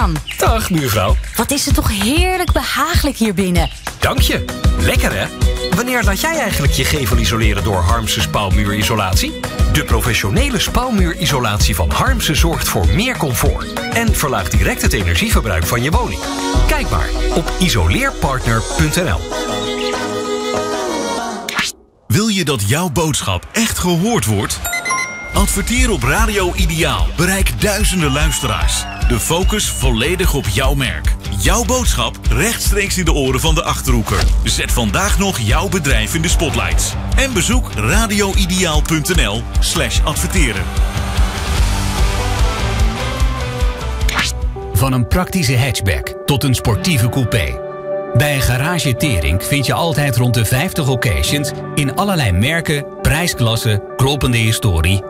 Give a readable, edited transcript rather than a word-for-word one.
Daan. Dag, buurvrouw. Wat is het toch heerlijk behagelijk hier binnen. Dank je. Lekker, hè? Wanneer laat jij eigenlijk je gevel isoleren door Harmsen spouwmuurisolatie? De professionele spouwmuurisolatie van Harmsen zorgt voor meer comfort en verlaagt direct het energieverbruik van je woning. Kijk maar op isoleerpartner.nl. Wil je dat jouw boodschap echt gehoord wordt? Adverteer op Radio Ideaal. Bereik duizenden luisteraars. De focus volledig op jouw merk. Jouw boodschap rechtstreeks in de oren van de Achterhoeker. Zet vandaag nog jouw bedrijf in de spotlights. En bezoek radioideaal.nl/adverteren. Van een praktische hatchback tot een sportieve coupé. Bij een garage Teringk vind je altijd rond de 50 occasions in allerlei merken, prijsklassen, kloppende historie